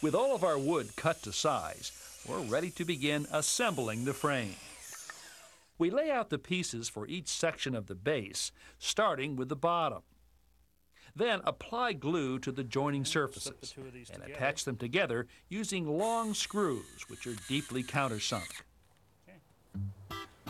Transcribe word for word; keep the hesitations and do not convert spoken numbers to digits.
With all of our wood cut to size, we're ready to begin assembling the frame. We lay out the pieces for each section of the base, starting with the bottom. Then apply glue to the joining surfaces and attach them together using long screws, which are deeply countersunk.